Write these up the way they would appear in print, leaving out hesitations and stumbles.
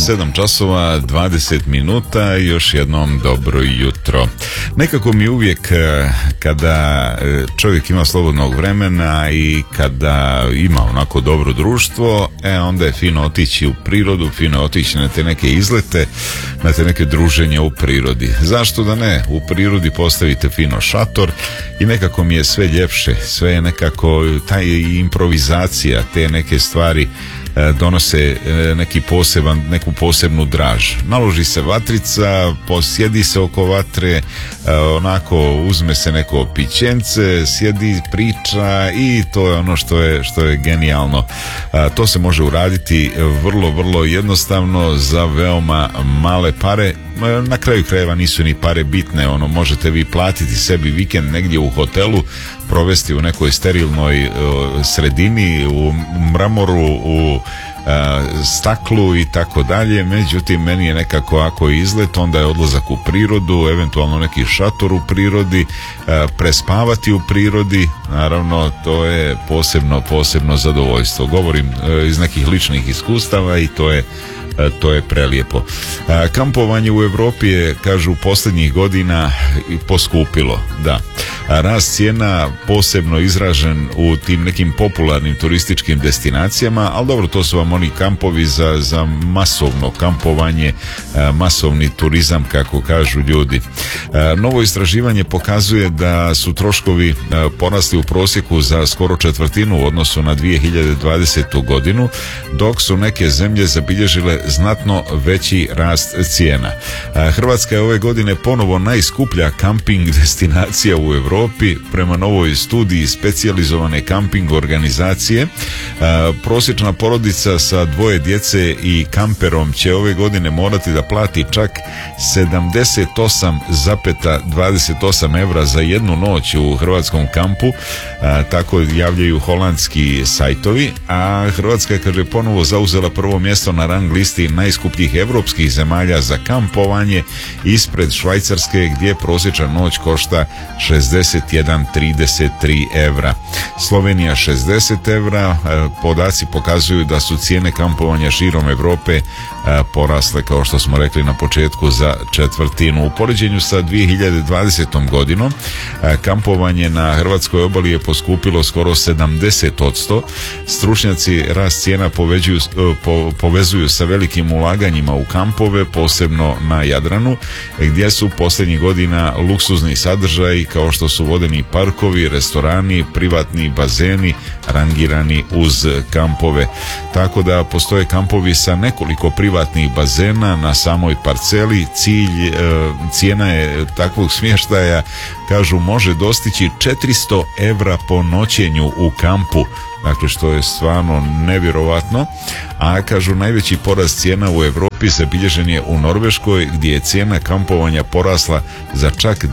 7 časova 20 minuta i još jednom dobro jutro. Nekako mi uvijek kada čovjek ima slobodnog vremena i kada ima onako dobro društvo, onda je fino otići u prirodu, fino otići na te neke izlete, na te neke druženja u prirodi. Zašto da ne? U prirodi postavite fino šator i nekako mi je sve ljepše, sve je nekako taj improvizacija, te neke stvari donose neku posebnu draž. Naloži se vatrica, posjedi se oko vatre, onako uzme se neko pićence, sjedi, priča i to je ono što je genijalno. To se može uraditi vrlo, vrlo jednostavno za veoma male pare. Na kraju krajeva nisu ni pare bitne, možete vi platiti sebi vikend negdje u hotelu, provesti u nekoj sterilnoj sredini, u mramoru, u staklu i tako dalje. Međutim, meni je nekako ako izlet, onda je odlazak u prirodu, eventualno neki šator u prirodi, prespavati u prirodi. Naravno, to je posebno zadovoljstvo. Govorim iz nekih ličnih iskustava i to je prelijepo. Kampovanje u Europi je, kažu, posljednjih godina poskupilo, da. Rast cijena posebno izražen u tim nekim popularnim turističkim destinacijama, ali dobro, to su vam oni kampovi za masovno kampovanje, masovni turizam, kako kažu ljudi. Novo istraživanje pokazuje da su troškovi porasli u prosjeku za skoro četvrtinu u odnosu na 2020. godinu, dok su neke zemlje zabilježile znatno veći rast cijena. Hrvatska je ove godine ponovo najskuplja kamping destinacija u Europi prema novoj studiji specijalizovane kamping organizacije. Prosječna porodica sa 2 djece i kamperom će ove godine morati da plati čak 78,28 evra za jednu noć u hrvatskom kampu, tako javljaju holandski sajtovi, a Hrvatska je, kaže, ponovo zauzela prvo mjesto na rang listi najskupljih evropskih zemalja za kampovanje ispred Švajcarske, gdje prosječna noć košta 61,33 evra. Slovenija 60 evra. Podaci pokazuju da su cijene kampovanja širom Europe porasle, kao što smo rekli na početku, za četvrtinu. U poređenju sa 2020. godinom kampovanje na hrvatskoj obali je poskupilo skoro 70%. Stručnjaci rast cijena povezuju sa velikim ulaganjima u kampove, posebno na Jadranu, gdje su posljednjih godina luksuzni sadržaji kao što su vodeni parkovi, restorani, privatni bazeni rangirani uz kampove. Tako da postoje kampovi sa nekoliko privatnih bazena na samoj parceli. Cijena je takvog smještaja, kažu, može dostići 400 evra po noćenju u kampu. Dakle, što je stvarno nevjerovatno. A kažu, najveći porast cijena u Europi zabilježen je u Norveškoj, gdje je cijena kampovanja porasla za čak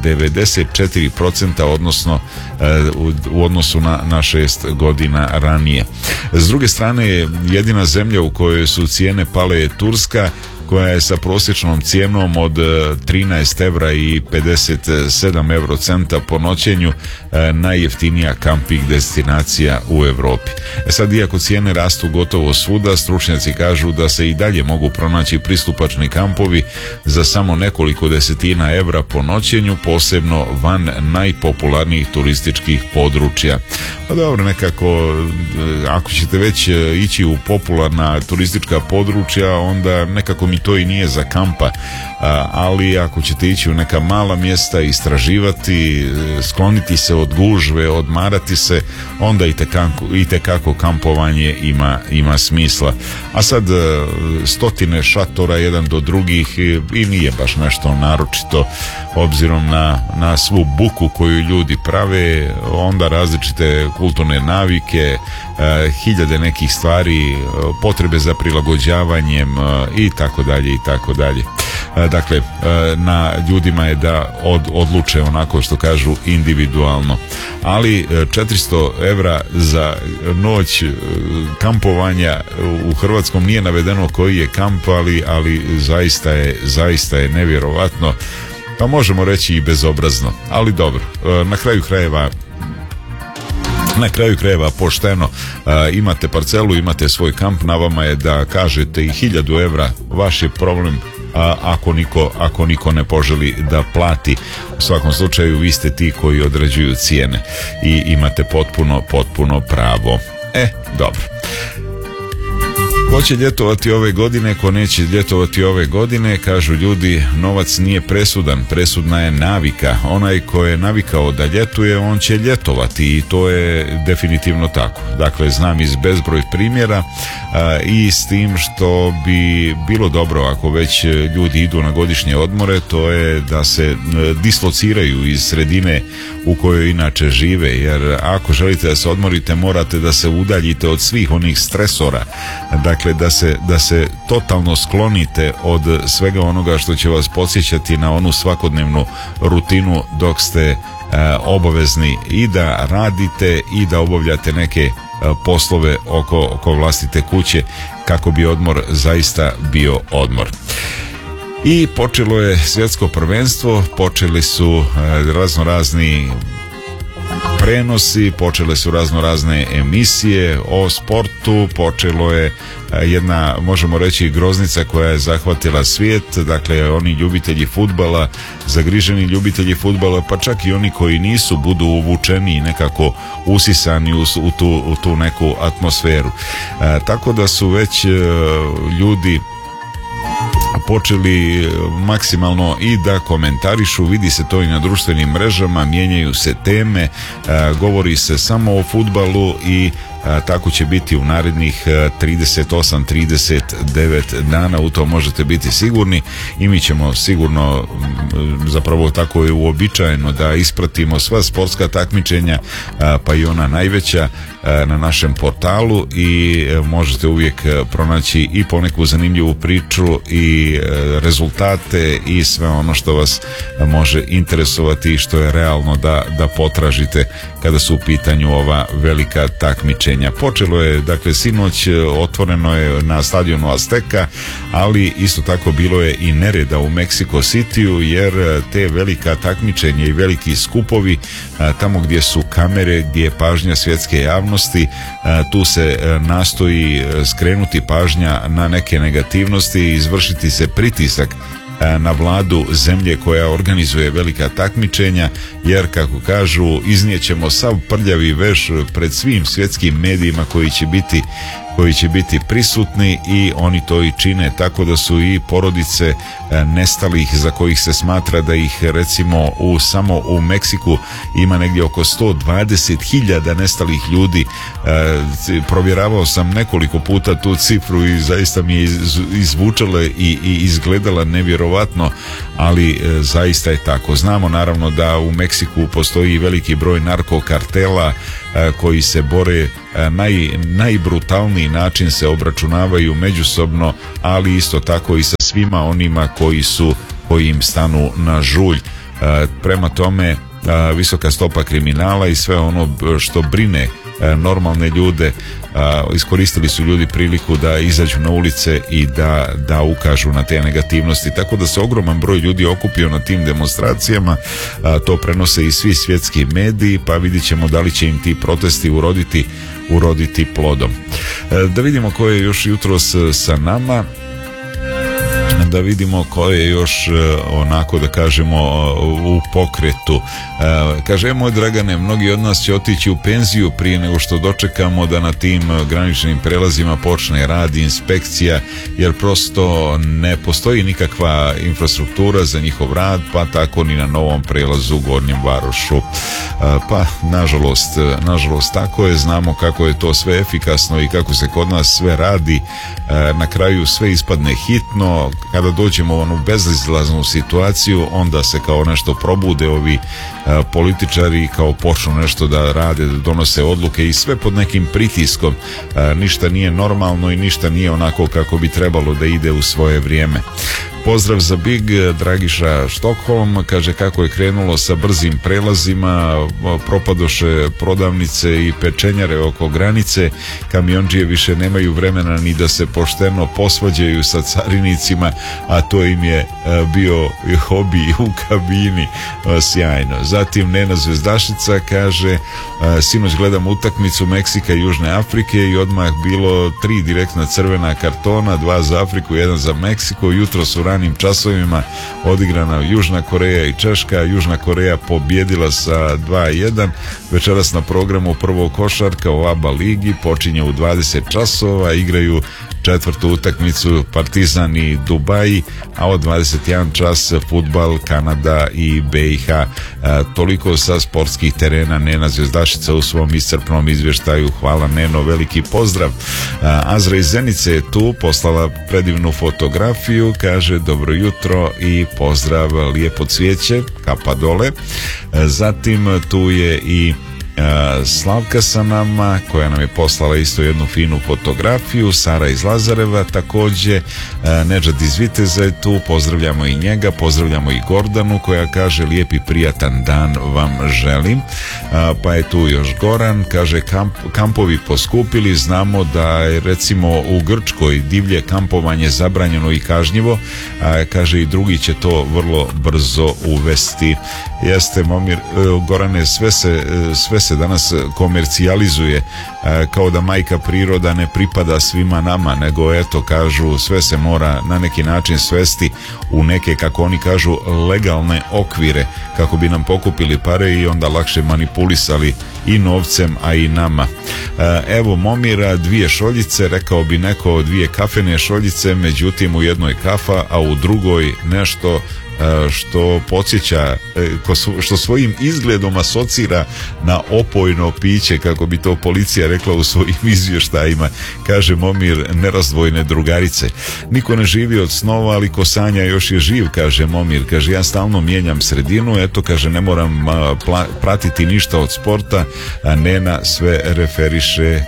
94%, odnosno u odnosu na 6 godina ranije. S druge strane, jedina zemlja u kojoj su cijene pale je Turska, koja je sa prosječnom cijenom od 13 evra i 57 eurocenta po noćenju najjeftinija kamping destinacija u Europi. Sad, iako cijene rastu gotovo svuda, stručnjaci kažu da se i dalje mogu pronaći pristupačni kampovi za samo nekoliko desetina evra po noćenju, posebno van najpopularnijih turističkih područja. Pa dobro, nekako, ako ćete već ići u popularna turistička područja, onda nekako mi to i nije za kampa, ali ako ćete ići u neka mala mjesta, istraživati, skloniti se od gužve, odmarati se, onda itekako kampovanje ima smisla. A sad stotine šatora jedan do drugih i nije baš nešto naročito, obzirom na svu buku koju ljudi prave, onda različite kulturne navike, hiljade nekih stvari, potrebe za prilagođavanjem i tako dalje i tako dalje. Dakle, na ljudima je da odluče, onako što kažu, individualno. Ali 400 evra za noć kampovanja u hrvatskom nije navedeno koji je kamp, ali zaista je nevjerovatno. Pa možemo reći i bezobrazno, ali dobro, na kraju krajeva na kraju krajeva pošteno. Imate parcelu, imate svoj kamp, na vama je da kažete i 1000 evra, vaš je problem ako niko ne poželi da plati. U svakom slučaju vi ste ti koji određuju cijene i imate potpuno pravo. Dobro. Ko će ljetovati ove godine, ko neće ljetovati ove godine, kažu ljudi, novac nije presudan, presudna je navika. Onaj ko je navikao da ljetuje, on će ljetovati i to je definitivno tako. Dakle, znam iz bezbroj primjera i s tim što bi bilo dobro ako već ljudi idu na godišnje odmore, to je da se dislociraju iz sredine u kojoj inače žive, jer ako želite da se odmorite, morate da se udaljite od svih onih stresora. Dakle, da se totalno sklonite od svega onoga što će vas podsjećati na onu svakodnevnu rutinu dok ste obavezni i da radite i da obavljate neke poslove oko vlastite kuće, kako bi odmor zaista bio odmor. I počelo je svjetsko prvenstvo, počeli su raznorazni prenosi, počele su raznorazne emisije o sportu, počelo je jedna, možemo reći, groznica koja je zahvatila svijet. Dakle, oni ljubitelji fudbala, zagriženi ljubitelji fudbala, pa čak i oni koji nisu, budu uvučeni i nekako usisani u tu neku atmosferu. Tako da su već ljudi počeli maksimalno i da komentarišu, vidi se to i na društvenim mrežama, mijenjaju se teme, govori se samo o fudbalu i tako će biti u narednih 38-39 dana, u to možete biti sigurni i mi ćemo sigurno, zapravo tako je uobičajeno, da ispratimo sva sportska takmičenja, pa i ona najveća, na našem portalu i možete uvijek pronaći i poneku zanimljivu priču i rezultate i sve ono što vas može interesovati i što je realno da potražite kada su u pitanju ova velika takmičenja. Počelo je, dakle, sinoć, otvoreno je na stadionu Azteka, ali isto tako bilo je i nereda u Mexico Cityu, jer te velika takmičenja i veliki skupovi, tamo gdje su kamere, gdje je pažnja svjetske javnosti, tu se nastoji skrenuti pažnja na neke negativnosti i izvršiti se pritisak na vladu zemlje koja organizuje velika takmičenja, jer, kako kažu, iznijećemo sav prljavi veš pred svim svjetskim medijima koji će biti prisutni, i oni to i čine, tako da su i porodice nestalih, za kojih se smatra da ih, recimo, samo u Meksiku ima negdje oko 120.000 nestalih ljudi. Provjeravao sam nekoliko puta tu cifru i zaista mi je izvučala i izgledala nevjerovatno, ali zaista je tako. Znamo naravno da u Meksiku postoji veliki broj narkokartela koji se bore najbrutalniji način, se obračunavaju međusobno, ali isto tako i sa svima onima koji im stanu na žulj. Prema tome, visoka stopa kriminala i sve ono što brine normalne ljude, iskoristili su ljudi priliku da izađu na ulice i da ukažu na te negativnosti, tako da se ogroman broj ljudi okupio na tim demonstracijama. To prenose i svi svjetski mediji, pa vidit ćemo da li će im ti protesti uroditi plodom. Da vidimo ko je još jutros sa nama, da vidimo ko je još onako, da kažemo, u pokretu. Kaže, moj Dragane, mnogi od nas će otići u penziju prije nego što dočekamo da na tim graničnim prelazima počne rad inspekcija, jer prosto ne postoji nikakva infrastruktura za njihov rad, pa tako ni na novom prelazu u Gornjem Varošu. Pa nažalost tako je. Znamo kako je to sve efikasno i kako se kod nas sve radi. Na kraju sve ispadne hitno. Kada dođemo u onu bezizlaznu situaciju, onda se kao nešto probude ovi političari, kao počnu nešto da rade, da donose odluke, i sve pod nekim pritiskom. Ništa nije normalno i ništa nije onako kako bi trebalo da ide u svoje vrijeme. Pozdrav za Big, Dragiša Štokholm, kaže kako je krenulo sa brzim prelazima, propadoše prodavnice i pečenjare oko granice, kamiondžije više nemaju vremena ni da se pošteno posvađaju sa carinicima, a to im je bio hobi u kabini. Sjajno. Zatim Nena Zvezdašica kaže, sinoć gledam utakmicu Meksika i Južne Afrike i odmah bilo 3 direktna crvena kartona, 2 za Afriku, 1 za Meksiko. Jutro su ranim časovima odigrana Južna Koreja i Češka. Južna Koreja pobjedila sa 2-1. Večeras na programu prvo košarka u ABA ligi, počinje u 20 časova, igraju četvrtu utakmicu Partizan i Dubaji, a od 21 čas fudbal Kanada i BiH. Toliko sa sportskih terena. Nena Zvezdašica u svom iscrpnom izvještaju. Hvala Neno, veliki pozdrav. Azra iz Zenice je tu, poslala predivnu fotografiju, kaže dobro jutro i pozdrav, lijepo cvijeće, kapa dole. Zatim tu je i Slavka sa nama, koja nam je poslala isto jednu finu fotografiju. Sara iz Lazareva također, Nedžad iz Viteza je tu, pozdravljamo i njega, pozdravljamo i Gordanu koja kaže lijepi prijatan dan vam želim. Pa je tu još Goran, kaže kampovi poskupili, znamo da je recimo u Grčkoj divlje kampovanje zabranjeno i kažnjivo, kaže i drugi će to vrlo brzo uvesti. Jeste, Momir, Gorane, sve se danas komercijalizuje, kao da majka priroda ne pripada svima nama, nego eto, kažu, sve se mora na neki način svesti u neke, kako oni kažu, legalne okvire, kako bi nam pokupili pare i onda lakše manipulisali i novcem, a i nama. Evo Momira, 2 šoljice, rekao bi neko 2 kafene šoljice, međutim u jednoj kafa, a u drugoj nešto što podsjeća, što svojim izgledom asocira na opojno piće, kako bi to policija rekla u svojim izvještajima. Kaže Momir, nerazdvojne drugarice. Niko ne živi od snova, ali ko sanja još je živ, kaže Momir. Kaže, ja stalno mijenjam sredinu, eto, kaže, ne moram pratiti ništa od sporta, a Nena sve referiše,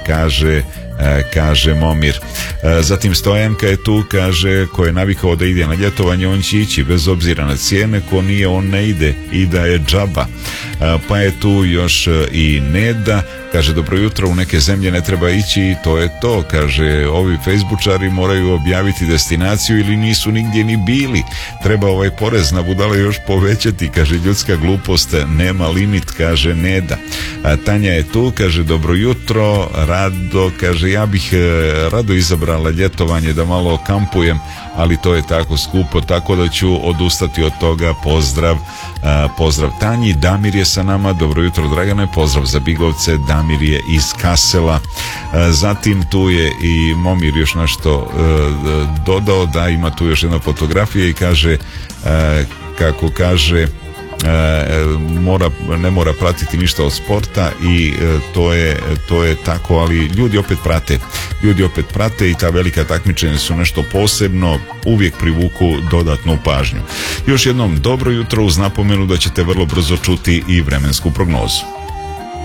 kaže Momir. Zatim Stojanka je tu, kaže, ko je navikao da ide na ljetovanje, on će ići bez obzira na cijene, ko nije, on ne ide i da je džaba. Pa je tu još i Neda, kaže, dobro jutro, u neke zemlje ne treba ići i to je to, kaže, ovi facebookčari moraju objaviti destinaciju ili nisu nigdje ni bili, treba ovaj porez na budale još povećati, kaže, ljudska glupost nema limit, kaže Neda. Tanja je tu, kaže, dobro jutro, Rado, kaže, ja bih rado izabrala ljetovanje da malo kampujem, ali to je tako skupo, tako da ću odustati od toga. Pozdrav Tanji. Damir je sa nama, dobro jutro Dragane, pozdrav za Bigovce, Damir je iz Kasela. Zatim tu je i Momir još nešto dodao, da ima tu još jedna fotografija i kaže, kako kaže, ne mora pratiti ništa od sporta i to je tako, ali ljudi opet prate i ta velika takmičenja su nešto posebno, uvijek privuku dodatnu pažnju. Još jednom dobro jutro uz napomenu da ćete vrlo brzo čuti i vremensku prognozu.